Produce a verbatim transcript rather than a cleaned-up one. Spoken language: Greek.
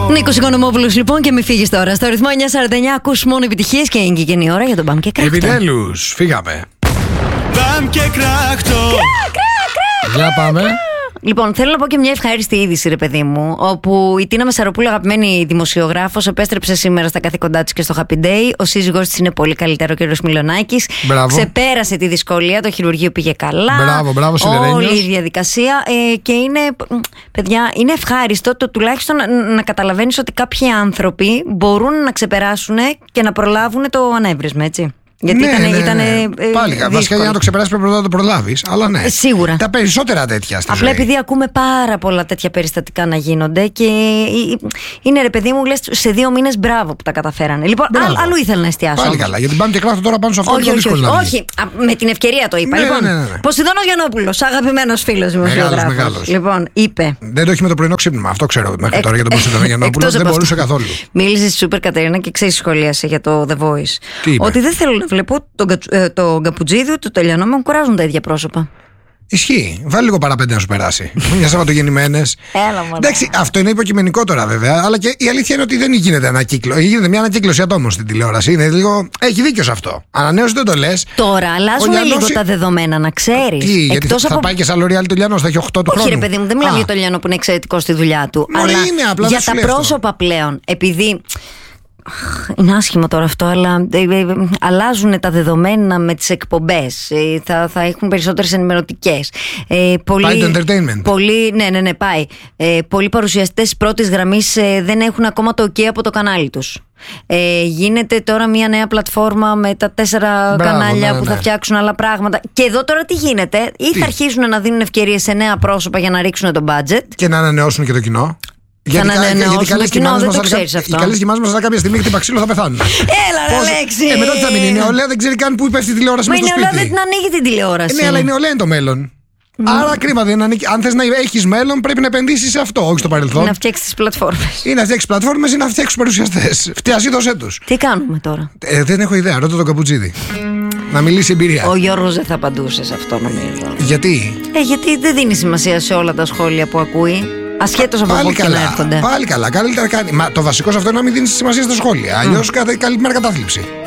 Νίκος Οικονομόπουλος λοιπόν, και μη φύγεις τώρα. Στο ρυθμό εννιά σαράντα εννιά ακούς μόνο επιτυχίες και είναι και η ώρα για τον Μπαμ και Κράκτο. Επιτέλους, φύγαμε. Μπαμ και Κράκτο. Για πάμε. Λοιπόν, θέλω να πω και μια ευχάριστη είδηση, ρε παιδί μου. Όπου η Τίνα Μεσαροπούλου, αγαπημένη δημοσιογράφος, επέστρεψε σήμερα στα καθήκοντά της και στο Happy Day. Ο σύζυγός της είναι πολύ καλύτερο, ο κ. Μιλονάκης. Ξεπέρασε τη δυσκολία, το χειρουργείο πήγε καλά. Μπράβο, μπράβο, Σιδερένιος. Όλη η διαδικασία. Ε, και είναι, παιδιά, είναι ευχάριστο το τουλάχιστον να, να καταλαβαίνεις ότι κάποιοι άνθρωποι μπορούν να ξεπεράσουν και να προλάβουν το ανέβρισμα, έτσι. Γιατί ναι, ήταν, ναι, ναι. ήταν ε, πάλι, βασικά για να το ξεπεράσει πρέπει να το προλάβεις. Αλλά ναι. Ε, σίγουρα. Τα περισσότερα τέτοια στη Απλά ζωή. επειδή ακούμε πάρα πολλά τέτοια περιστατικά να γίνονται και είναι, ρε παιδί μου, λες σε δύο μήνες μπράβο που τα καταφέρανε. Λοιπόν, α, αλλού ήθελα να εστιάσω. Πάλι καλά. Γιατί πάμε και Κράκτο τώρα πάνω σε αυτό. Όχι, όχι, όχι, όχι. Με την ευκαιρία το είπα. Ναι, λοιπόν, ναι, ναι, ναι. Ποσειδώνος Γιαννόπουλος, αγαπημένος φίλος δημοσιογράφος. Λοιπόν, είπε. Δεν το έχει με το πρωινό ξύπνημα. Αυτό ξέρω μέχρι τώρα για τον Ποσειδώνο Γιαννόπουλο. Δεν μπορούσε καθόλου. Μίλησε στη Σούπερ Κατερίνα και ξέρει, σχολίασε για το The Voice. Ότι δεν θέλω να βλέπω τον το Γκαπουτζίδη ούτε το Τελιανό, με κουράζουν τα ίδια πρόσωπα. Ισχύει. Βάλει λίγο παραπέντε να σου περάσει. Μια Σαββατογεννημένες. Έλα μόνο. Εντάξει, αυτό είναι υποκειμενικό τώρα βέβαια. Αλλά και η αλήθεια είναι ότι δεν γίνεται ανακύκλωση. Γίνεται μια ανακύκλωση ατόμων στην τηλεόραση. Είναι λίγο... Έχει δίκιο σε αυτό. Ανανέωση δεν το λες. Τώρα αλλάζουν λίγο τα δεδομένα, να ξέρεις. Τι, γιατί θα από... πάει και σαν L'Oréal Τελιανός, θα έχει οκτώ του χρόνου. Όχι, ρε παιδί μου, δεν μιλάω για το Τελιανό που είναι εξαιρετικό στη δουλειά του. Μωρή αλλά είναι, απλά για τα πρόσωπα αυτό. Πλέον. Επειδή. Είναι άσχημο τώρα αυτό, αλλά ε, ε, αλλάζουν τα δεδομένα με τις εκπομπές. Ε, θα, θα έχουν περισσότερες ενημερωτικές. Ε, πολύ, πάει το entertainment. Πολύ, ναι, ναι, ναι, πάει. Ε, πολλοί παρουσιαστές πρώτης γραμμής ε, δεν έχουν ακόμα το OK από το κανάλι τους. Ε, γίνεται τώρα μια νέα πλατφόρμα με τα τέσσερα Μπράβο, κανάλια ναι, που ναι. θα φτιάξουν άλλα πράγματα. Και εδώ τώρα τι γίνεται, ή τι? θα αρχίσουν να δίνουν ευκαιρίες σε νέα πρόσωπα για να ρίξουν το budget και να ανανεώσουν και το κοινό. Γιατί, γιατί οι καλές κοιμάδες μας αλλά κάποια στιγμή χτύπα ξύλο θα πεθάνουν. Έλα, ρε Λέξη! Ε, μετά τι θα μείνει, η νεολαία δεν ξέρει καν πού υπέφτει η τηλεόραση. Μα η νεολαία δεν την ανοίγει την τηλεόραση. Ε, ναι, αλλά η νεολαία είναι το μέλλον. Mm. Άρα κρίμα δεν ανοίγει. Αν θες να έχεις μέλλον, πρέπει να επενδύσεις σε αυτό, όχι στο παρελθόν. Ή να φτιάξεις τις πλατφόρμες. Ή να φτιάξεις πλατφόρμες ή να φτιάξεις παρουσιαστές. Φτιασί, δώσέ τους. Τι κάνουμε τώρα. Ε, δεν έχω ιδέα, ρώτα τον Καπουτζίδη. Να μιλήσει εμπειρία. Ο Γιώργος δεν θα απαντούσε σε αυτό, νομίζω. Γιατί? Ε, γιατί δεν δίνει σημασία σε όλα τα σχόλια που ακούει. Ασχέτως από πού και να έρχονται. Πάλι καλά, καλύτερα κάνει. Μα το βασικό σε αυτό είναι να μην δίνει σημασία στα σχόλια. Αλλιώς mm. καλή μέρα κατάθλιψη.